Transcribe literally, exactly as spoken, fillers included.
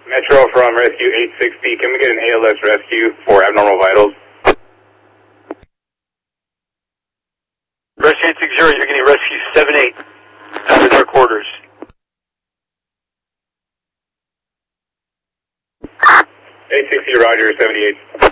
Metro from Rescue eight sixty, can we get an A L S rescue for abnormal vitals? Rescue eight sixty, you're getting Rescue seven eight out of their quarters. eight sixty, Roger, seventy-eight.